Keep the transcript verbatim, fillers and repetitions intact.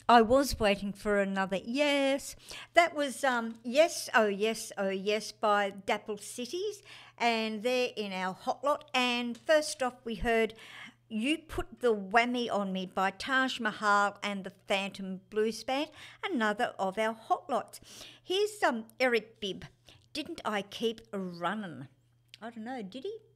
I was waiting for another yes. That was um Yes, oh yes, oh yes by Dapple Cities, and they're in our hot lot. And first off we heard You Put the Whammy on Me by Taj Mahal and the Phantom Blues Band, another of our hot lots. Here's um Eric Bibb. Didn't I keep running? I don't know, did he?